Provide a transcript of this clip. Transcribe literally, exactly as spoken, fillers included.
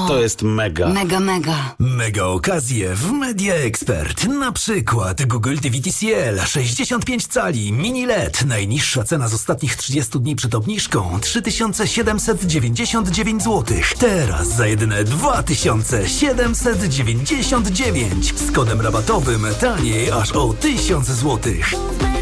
To jest mega. Mega, mega. Mega okazje w Media Expert. Na przykład Google T V T C L sześćdziesiąt pięć cali mini L E D. Najniższa cena z ostatnich trzydziestu dni przed obniżką trzy tysiące siedemset dziewięćdziesiąt dziewięć złotych. Teraz za jedyne dwa tysiące siedemset dziewięćdziesiąt dziewięć. Z kodem rabatowym taniej aż o tysiąc złotych.